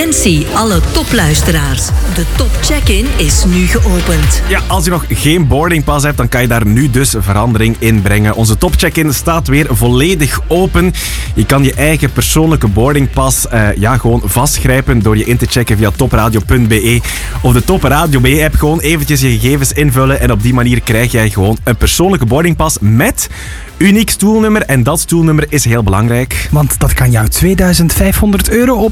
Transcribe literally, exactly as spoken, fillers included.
Attentie, alle topluisteraars. De top check-in is nu geopend. Ja, als je nog geen boardingpas hebt, dan kan je daar nu dus verandering in brengen. Onze top check-in staat weer volledig open. Je kan je eigen persoonlijke boardingpas uh, ja, gewoon vastgrijpen door je in te checken via topradio punt be of de Top Radio B E-app. Gewoon eventjes je gegevens invullen en op die manier krijg jij gewoon een persoonlijke boardingpas met uniek stoelnummer. En dat stoelnummer is heel belangrijk. Want dat kan jou tweeduizend vijfhonderd euro opleveren.